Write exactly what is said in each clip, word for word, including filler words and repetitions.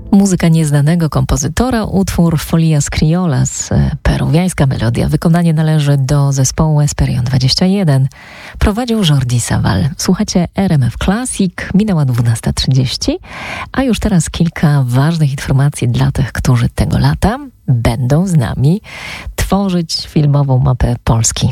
Muzyka nieznanego kompozytora, utwór Folias Criolas, peruwiańska melodia. Wykonanie należy do zespołu Esperion dwadzieścia jeden. Prowadził Jordi Savall. Słuchacie R M F Classic, minęła dwunasta trzydzieści, a już teraz kilka ważnych informacji dla tych, którzy tego lata będą z nami tworzyć filmową mapę Polski.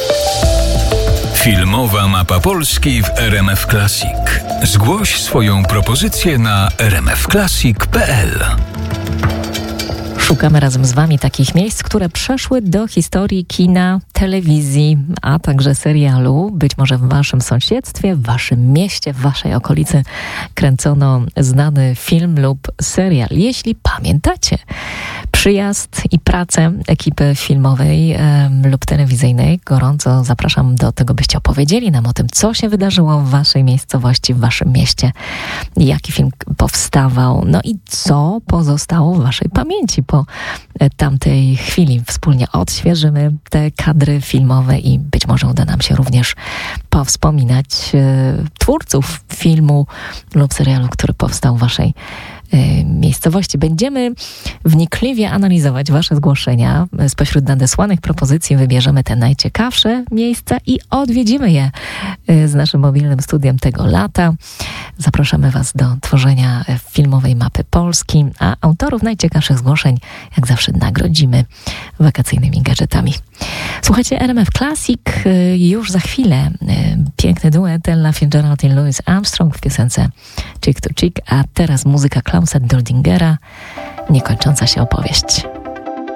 Filmowa mapa Polski w R M F Classic. Zgłoś swoją propozycję na r m f classic kropka p l. Szukamy razem z Wami takich miejsc, które przeszły do historii kina, telewizji, a także serialu. Być może w Waszym sąsiedztwie, w Waszym mieście, w Waszej okolicy kręcono znany film lub serial. Jeśli pamiętacie przyjazd i pracę ekipy filmowej e, lub telewizyjnej, gorąco zapraszam do tego, byście opowiedzieli nam o tym, co się wydarzyło w Waszej miejscowości, w Waszym mieście, jaki film powstawał, no i co pozostało w Waszej pamięci po tamtej chwili. Wspólnie odświeżymy te kadry filmowe i być może uda nam się również powspominać e, twórców filmu lub serialu, który powstał w Waszej e, miejscowości. Będziemy wnikliwie analizować Wasze zgłoszenia. Spośród nadesłanych propozycji wybierzemy te najciekawsze miejsca i odwiedzimy je e, z naszym mobilnym studiem tego lata. Zapraszamy Was do tworzenia filmowej mapy Polski, a autorów najciekawszych zgłoszeń jak zawsze nagrodzimy wakacyjnymi gadżetami. Słuchajcie R M F Classic, już za chwilę piękny duet Ella Fitzgerald i Louis Armstrong w piosence Chick to Chick, a teraz muzyka Klausa Doldingera, niekończąca się opowieść.